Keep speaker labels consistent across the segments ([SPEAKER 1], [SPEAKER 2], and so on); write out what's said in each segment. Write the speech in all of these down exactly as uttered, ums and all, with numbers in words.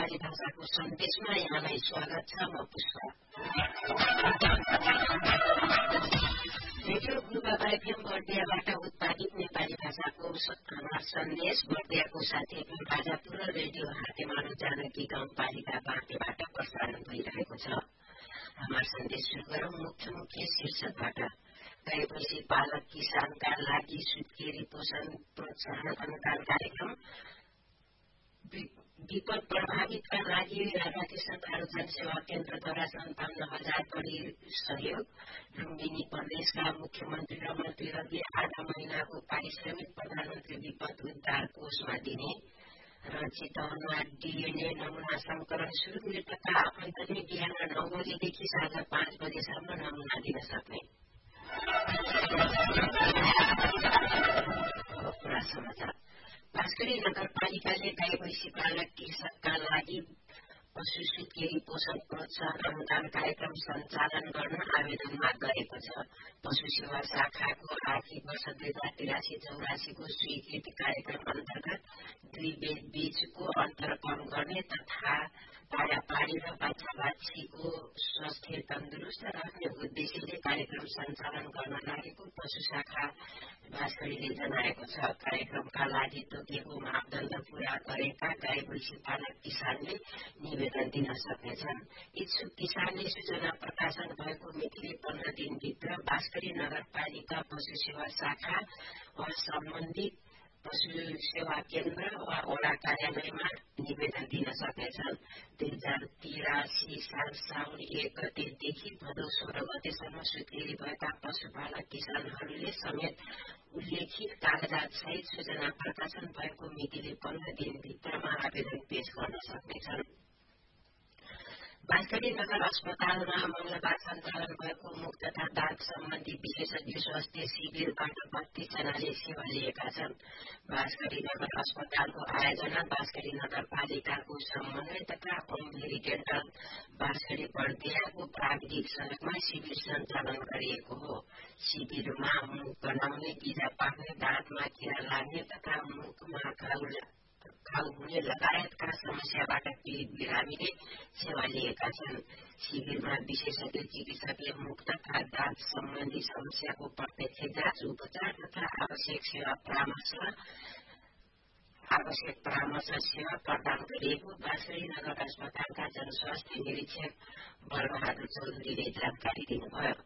[SPEAKER 1] नेपाली भाषाको सन्देशमा यहाँलाई स्वागत छ। म पुष्पा। रेडियो पूर्वाधार एफएम बर्दियाबाट उत्पादित नेपाली भाषाको सन्देश बर्दियाको साथी एफएम राजापुर र रेडियो हातेमालो जानकी गाउँपालिका बाँकेबाट प्रसारण भइरहेको छ। हाम्रो सन्देश सुरु गरौं मुख्य मुख्य शीर्षकबाट। गाईभैंसी पालक किसानका लागि सुत्केरी पोषण प्रोत्साहन अनुदान कार्यक्रम, विपद प्रभावितका लागि राधाकृष्ण थारू जनसेवा केन्द्रद्वारा सन्ताउन्न हजार बढी सहयोग, लुम्बिनी प्रदेशका मुख्यमन्त्री र मन्त्रीहरूले आधा महिनाको पारिश्रमिक प्रधानमन्त्री विपद उद्धार कोषमा दिने र चितवनमा डीएनए नमूना संकलन शुरू, मृतकका आफन्तले बिहान नौ बजेदेखि साँझ पाँच बजेसम्म नमूना दिन सक्ने। बाँसगढी नगरपालिकाले गाई भैंसी पालक कृषकका लागि पशु सुत्केरी पोषण प्रोत्साहन अनुदान कार्यक्रम सञ्चालन गर्न आवेदनमा गरेको छ। पशु सेवा शाखाको आर्थिक वर्ष दुई हजार तिरासी चौरासीको स्वीकृति कार्यक्रम अन्तर्गत दुई बेद बीचको अन्तर कम गर्ने तथा पारापारी र बाछा बाछीको स्वास्थ्य तन्दुरुस्त राख्ने उद्देश्यले कार्यक्रम सञ्चालन गर्न लागेको पशु शाखा बाँसगढीले जनाएको छ। कार्यक्रमका लागि तोकिएको मापदण्ड पूरा गरेका गाई भैंसी पालक किसानले निवेदन दिन सक्नेछन्। इच्छुक किसानले सूचना प्रकाशन भएको मितिले पन्ध्र दिनभित्र बाँसगढी नगरपालिका पशु सेवा शाखा वा सम्बन्धित पशु सेवा केन्द्र वा वडा कार्यालयमा निवेदन दिन सक्नेछन्। दुई हजार तिरासी साल साउन एक गतेदेखि भदौ सोह्र गतेसम्म सुत्केरी भएका पशुपालक किसानहरूले समेत उल्लेखित कागजात सहित सूचना प्रकाशन भएको मितिले पन्ध्र दिनभित्रमा आवेदन पेश गर्न सक्नेछन्। बाँसगढी नगर अस्पतालमा मंगलबार सञ्चालन भएको मुख तथा दाँत सम्बन्धी विशेषज्ञ स्वास्थ्य शिविरबाट बत्तीस जनाले सेवा लिएका छन्। बाँसगढी नगर अस्पतालको आयोजना बाँसगढी नगरपालिकाको समन्वय तथा ओमभेरी डेन्टल बाँसगढी बर्दियाको प्राविधिक सहयोगमा शिविर सञ्चालन गरिएको हो। शिविरमा मुख गनाउने, गिजा पाक्ने, दाँतमा किरा लाग्ने तथा मुखमा घाउ हुने लगायतका समस्याबाट पीड़ित बिरामीले सेवा लिएका छन्। शिविरमा विशेषज्ञ चिकित्सकले मुख तथा दाँत सम्बन्धी समस्याको प्रत्यक्ष जाँच, उपचार तथा आवश्यक सेवा परामर्श आवश्यक परामर्श सेवा प्रदान गरिएको बाँसगढी नगर अस्पतालका जनस्वास्थ्य निरीक्षक बलबहादुर चौधरीले जानकारी दिनुभयो।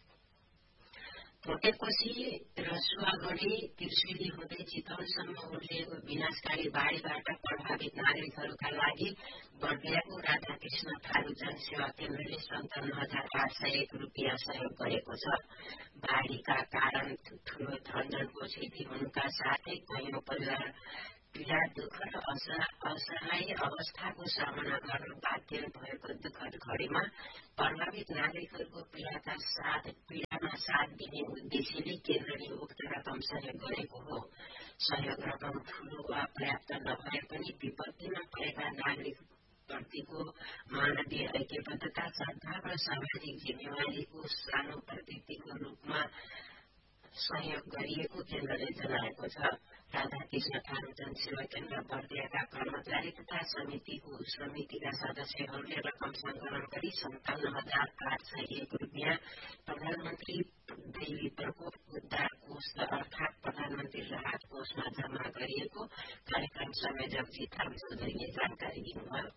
[SPEAKER 1] भोटेकोशी र सुवागढी त्रिशुली हुँदै चितवनसम्म उर्लिएको विनाशकारी बाढ़ीबाट प्रभावित नागरिकहरूका लागि बर्दियाको राधाकृष्ण थारू जनसेवा केन्द्रले सन्ताउन्न हजार आठ सय एक रूपियाँ सहयोग गरेको छ। बाढ़ीका कारण ठूलो धनजनको क्षति हुनुका साथै कैयौं परिवार पीड़ा, दुःख र असहाय अवस्थाको सामना गर्न बाध्य भएको दुःखद घड़ीमा प्रभावित नागरिकहरूको पीड़ाका साथ पीड़ामा साथ दिने उद्देश्यले केन्द्रले उक्त रकम सहयोग गरेको हो। सहयोग रकम ठूलो वा पर्याप्त नभए पनि विपत्तिमा परेका नागरिक प्रतिको मानवीय ऐक्यबद्धता, सद्भाव र सामाजिक जिम्मेवारीको सानो प्रतीकको रूपमा सहयोग गरिएको केन्द्रले जनाएको छ। राधाकृष्ण थारू जनसेवा केन्द्र बर्दियाका कर्मचारी तथा समितिको समितिका सदस्यहरूले रकम संकलन गरी सन्ताउन्न हजार आठ सय एक रूपियाँ प्रधानमन्त्री दैवी प्रकोप उद्धार कोष अर्थात प्रधानमन्त्री राहत कोषमा जम्मा गरिएको कार्यक्रम संयोजक थारू चौधरीले जानकारी दिनुभयो।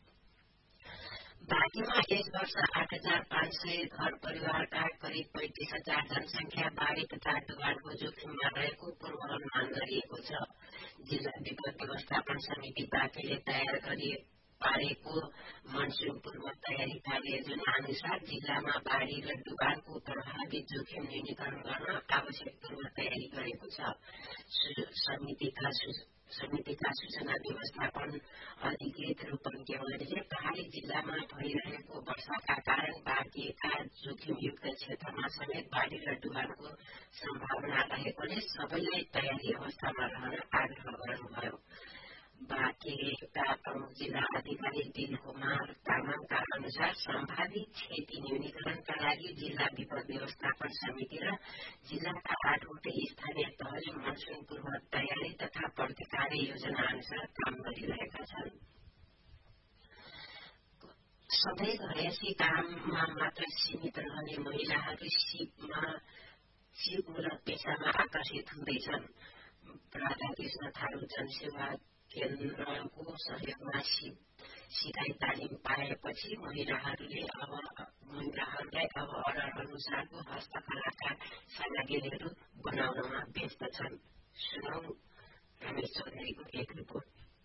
[SPEAKER 1] बाँकीमा यस वर्ष आठ हजार पाँच सय घर परिवारका करिब पैंतिस हजार जनसंख्या बाढ़ी तथा डुबाणको जोखिममा रहेको पूर्वानुमान गरिएको छ। जिल्ला विपद व्यवस्थापन समिति बाँकेले तयार गरी पारेको मनसून पूर्व तयारी कार्ययोजना अनुसार जिल्लामा बाढ़ी र डुबाणको प्रभावित जोखिम न्यूनीकरण गर्न आवश्यक पूर्व तयारी गरेको छ। समितिका समितिका सूचना व्यवस्थापन अधिकृत रूपन केवलले पहाड़ी जिल्लामा भइरहेको वर्षाका कारण बाँकिएका जोखिमयुक्त क्षेत्रमा समेत बाढ़ी र डुबाणको सम्भावना रहेकोले सबैलाई तयारी अवस्थामा रहन आग्रह गर्नुभयो। बाँकेका प्रमुख जिल्ला अधिकारी दिलकुमार तामाङका अनुसार सम्भावित क्षति न्यूनीकरणका लागि जिल्ला विपद व्यवस्थापन समिति र जिल्लाका आठवटै स्थानीय तहले मनसून पूर्व तयारी तथा प्रतिकार योजना अनुसार काम गरिरहेका छन्। सधैँ घरेसी काममा मात्र सीमित रहने महिलाहरू सिपमा सिपमूलक पेसामा आकर्षित हुँदैछन्। राधाकृष्ण थारू जनसेवा केन्द्रको सहयोगमा सिप सिकाइ तालिम पाएपछि महिलाहरूले अब महिलाहरूलाई अब अर्डर अनुसारको हस्तकलाका सामग्रीहरू बनाउनमा व्यस्त छन्। सुनौ रमेश चौधरीको एक रिपोर्ट।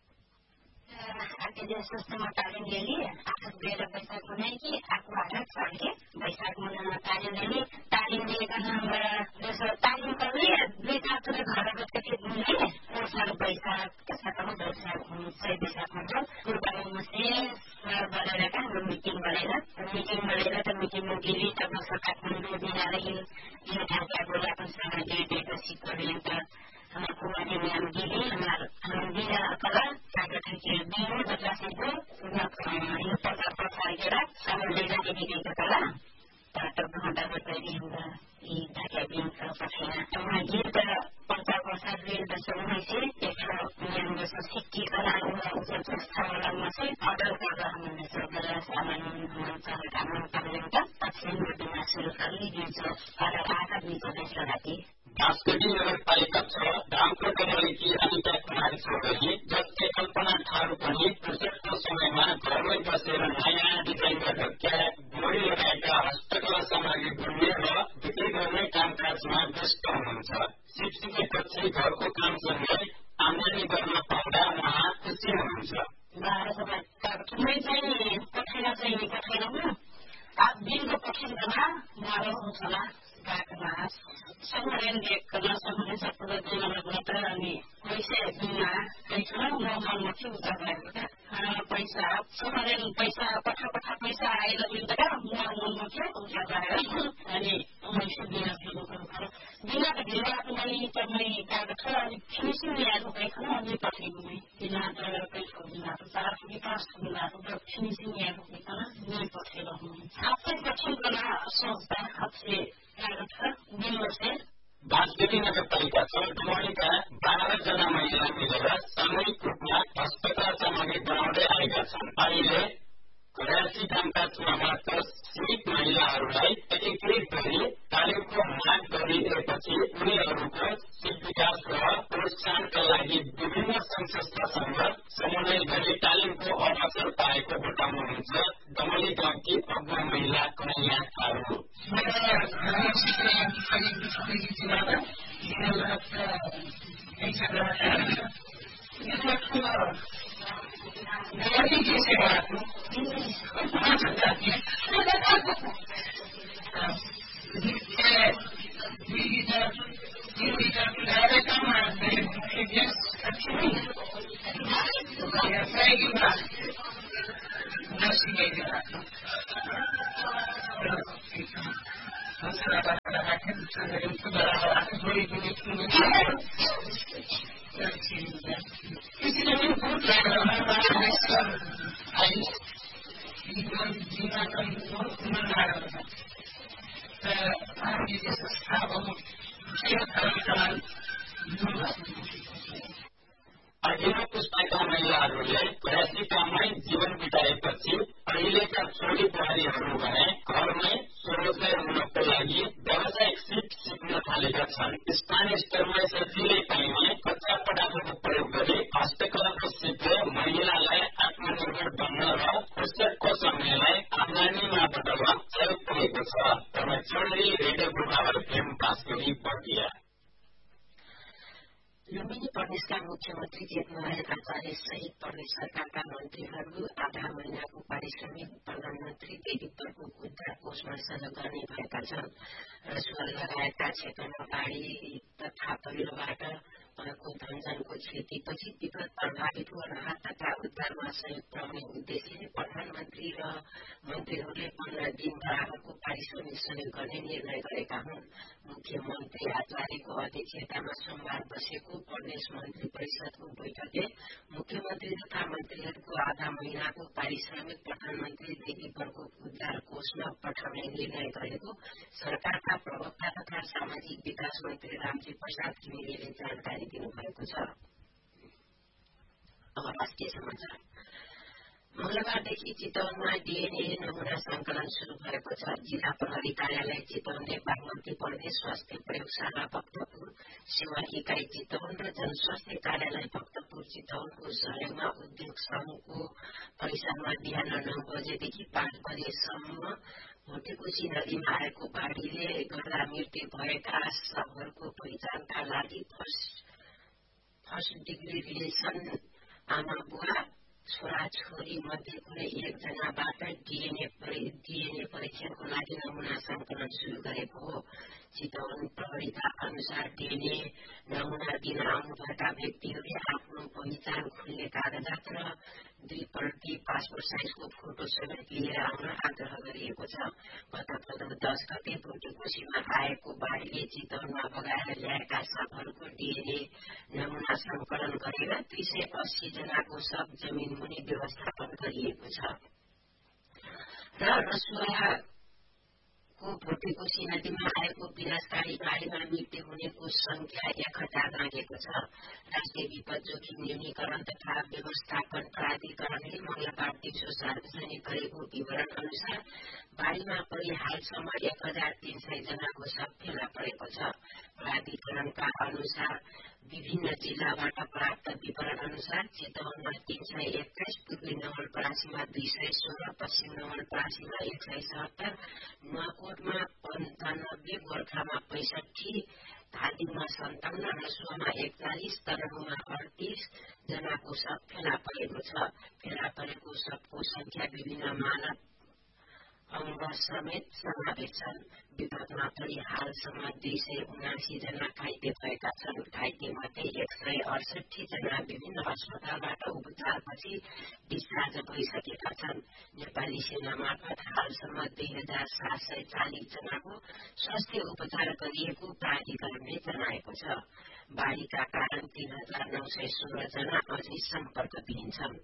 [SPEAKER 2] आके संस्थामा तालिम लिने आफू गएर बैशाख बनाएकी आफू आधार छड्के बैशाख महिनामा तालिम लिने तालिम लिएका नम्बर तालिम गर्ने दुई चार घरबाट कति घुम्ने साल बैशाख त्यसमा बैशाख सय बैशाख हुन्छ पूर्वमा से गरेर का मिटिङ गरेर मिटिङ गरेर त मिटिङमा गेली तब काठमाडौँ दिनाले यो ढाका बोलाको सामग्री दिएको सिक्ने त कुमारी नाम दिदी हाम्रो दिना कला कागज के दिनु बच्चासिको यो प्रचार प्रसार सामग्री दिएको कला तर घण्टा बचाइ हुँदा यी ढाका दिन्छ सकेन उहाँ गीत प्रचार प्रसार दिएर सुन्दैछ त्यसको नियम जस्तो सिक्की कला उहाँ संस्थामा चाहिँ अर्डर गरेर हामीले सबैलाई सामान हुन्छ हाम्रो पर्यन्त पश्चिम दिनमा सुरु गरी दिन्छ तर आधा बिचमा लगाती
[SPEAKER 3] बाँसगढी नगरपालिका छ दामको कमलेकी अनिता कुमारी चौधरी जसले कल्पना थारू पनि फुर्सदको समयमा घरमै बसेर नयाँ डिजाइनका क्याप गोडी लगाएका हस्तकला सामग्री बुन्ने र बिक्री गर्ने कामकाजमा व्यस्त हुनुहुन्छ। सिप सिकेपछि घरको कामसँगै आमदानी गर्न पाउँदा उहाँ खुसी हुनुहुन्छ।
[SPEAKER 2] कुनै चाहिँ कठिन चाहिँ कठिन हो अब दिनको कठिन गर्दा गाह्रो हुन्छ बाटोमा सम्मेलन दिएको सम्मेलन सबैले दिनमा मात्र अनि पैसा दिनमा पैसा नर्मलमा चाहिँ उता भएको क्या पैसा सम्मेलन पैसा पठा पठा पैसा आएर दिन त नर्मलमा चाहिँ उता गएर अनि पैसा दिन दिनु दिना त ढिला पनि तपाईँ गएको छ अनि फिनिसिङ ल्याएको पैसा अनि पठाइदिनु दिना त पैसा दिना त चार विकास हुँदा फिनिसिङ ल्याएको पैसा नै पठाइदिनु आफै कठिन गर्न सोच्दा आफूले
[SPEAKER 3] बाँसगढी नगरपालिका छ डुमरीका बाह्र जना महिला मिलेर सामूहिक रूपमा हस्तकला सामग्री बनाउँदै आएका छन्। अहिले घरेसी कामकाजमा मात्र सीमित महिलाहरूलाई एकीकृत गरी तालिमको माग गरिएपछि उनीहरूको सिप विकास र प्रोत्साहनका लागि विभिन्न संघ संस्थासँग समन्वय गरी तालिमको अवसर पाएको बताउनुहुन्छ दमली गाउँकी अग्र महिला कन्या थारू। अघिल्लो पुस्ताका महिलाहरूले घरेसी काममै जीवन बिताएपछि अहिलेका छोरी बुहारीहरू भने घरमै स्वरोजगार हुनको लागि व्यावसायिक सिप सिक्न थालेका छन्। स्थानीय स्तरमा सजिलै पाइने कच्चा पदार्थको प्रयोग गरी हस्तकलाको सिपले महिलालाई आत्मनिर्भर बन्न र फुर्सदको समयलाई आमदानीमा बदल्न सहयोग पुगेको छ। Ramesh Chaudhary radio बुढावर film Bansgadhi Bardiya.
[SPEAKER 1] लुम्बिनी प्रदेशका मुख्यमन्त्री जेठमलाल आचार्य सहित प्रदेश सरकारका मन्त्रीहरू आधा महिनाको पारिश्रमिक प्रधानमन्त्री देवीपरको उद्धार कोषमा सहयोग गर्ने भएका छन्। रसुवा लगायतका क्षेत्रमा बाढ़ी तथा पहिरोबाट भएको धनजनको क्षतिपछि विपद प्रभावितको राहत तथा उद्धारमा सहयोग पुर्याउने उद्देश्यले प्रधानमन्त्री र मन्त्रीहरूले पन्ध्र दिन बराबरको पारिश्रमिक सहयोग गर्ने निर्णय गरेका हुन्। मुख्यमन्त्री आचार्यको अध्यक्षतामा सोमबार बसेको प्रदेश मन्त्री परिषदको बैठकले मुख्यमन्त्री तथा मन्त्रीहरूको आधा महिनाको पारिश्रमिक प्रधानमन्त्री देवीपरको उद्धार कोषमा पठाउने निर्णय गरेको सरकारका प्रवक्ता तथा सामाजिक विकास मन्त्री रामजी प्रसाद घिमिरेले जानकारी दिनुभएको छ। अब राष्ट्रिय समाचार। मंगलबारदेखि चितवनमा डीएनए नमूना संकलन शुरू भएको छ। जिल्ला प्रहरी कार्यालय चितवनले बागमती प्रदेश स्वास्थ्य प्रयोगशाला भक्तपुर, सेवा इकाई चितवन र जनस्वास्थ्य कार्यालय भक्तपुर चितवनको सहयोगमा उद्योग संघको परिसरमा बिहान नौ बजेदेखि पाँच बजेसम्म भोटेकोशी नदीमा आएको बाढ़ीले गर्दा मृत्यु भएका शवहरूको पहिचानका लागि फर्स्ट डिग्री रिलेसन आमा बुवा छोरा छोरी मध्ये कुनै एकजनाबाट डीएनए परीक्षणको लागि नमूना संकलन शुरू गरेको हो। चितवन प्रहरीका अनुसार डीएनए नमूना दिन आउनुभएका व्यक्तिहरूले आफ्नो पहिचान खुल्ने कागजात र दुई प्रति पासपोर्ट साइजको फोटो समेत लिएर आउन आग्रह गरिएको छ। गत भदौ दस गते भोटेकोशीमा आएको बाढ़ीले चितवनमा बगाएर ल्याएका शवहरूको डीएनए नमूना संकलन गरेर दुई सय अस्सी जनाको शव जमीन मुनि व्यवस्थापन गरिएको छ र रसुवाको भोटेकोशी नदीमा आएको विनाशकारी बाढ़ीमा मृत्यु हुनेको संख्या एक हजार नागेको छ। राष्ट्रिय विपद जोखिम न्यूनीकरण तथा व्यवस्थापन प्राधिकरणले मंगलबार दिउँसो सार्वजनिक गरेको विवरण अनुसार बाढ़ीमा परि हालसम्म एक हजार तीन सय जनाको शव फेला परेको छ। प्राधिकरणका अनुसार विभिन्न जिल्लाबाट प्राप्त विवरण अनुसार चितवनमा तीन सय एक्काइस, पूर्वी नवलपरासीमा दुई सय सोह्र, पश्चिम नवलपरासीमा एक सय सत्तर, नुवाकोटमा पन्चानब्बे, गोर्खामा पैसठी, धादिङमा सन्ताउन्न, रसुवामा एकचालिस, तनहुमा अडतीस जनाको शव फेला परेको छ। फेला परेको शवको संख्या विभिन्न मानव अंग समेत समावेश छन्। विपदमा परि हालसम्म दुई सय उनासी जना घाइते भएका छन्। घाइते मध्ये एक सय अडसठी जना विभिन्न अस्पतालबाट उपचारपछि डिस्चार्ज भइसकेका छन्। नेपाली सेना मार्फत हालसम्म दुई हजार सात सय चालिस जनाको स्वास्थ्य उपचार गरिएको प्राधिकरणले जनाएको छ। बाढ़ीका कारण तीन हजार नौ सय सोह्र जना अझै सम्पर्कविहीन छन्।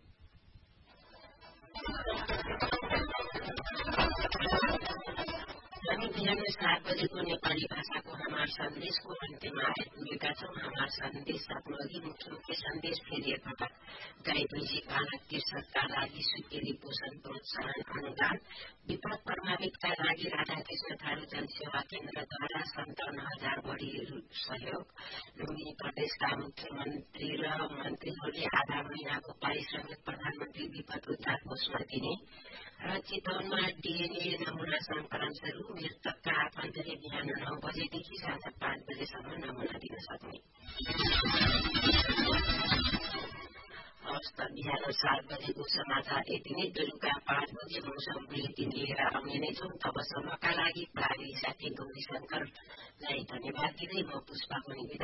[SPEAKER 1] हामी बिहान सात बजेको नेपाली भाषाको हमार सन्देशको अन्त्यमा आइपुगेका छौं। हमार सन्देश सक्नुअघि मुख्य मुख्य सन्देश फेरि एकपटक। गाई भैंसी पालक कृषकका लागि सुत्केरी पोषण प्रोत्साहन अनुदान, विपद प्रभावितका लागि राधाकृष्ण थारू जनसेवा केन्द्रद्वारा सन्ताउन्न हजार बढी सहयोग। लुम्बिनी प्रदेशका मुख्यमन्त्री र मन्त्रीहरूले आधा महिनाको पारिश्रमिक प्रधानमन्त्री विपद उद्धार कोषमा दिने र चितवनमा डीएनए नमूना संकलन शुरू। मृतकका आफन्तले बिहान नौ बजेदेखि साँझ पाँच बजेसम्म नमूना दिन सक्ने। हवस् त बिहान सात बजेको समाचार यति नै। बेलुका पाँच बजे मौसम बुलेटिन लिएर आउने नै छौं। तबसम्मका लागि प्राविधिक साथी गौरी शंकरलाई धन्यवाद दिँदै म पुष्पा पनि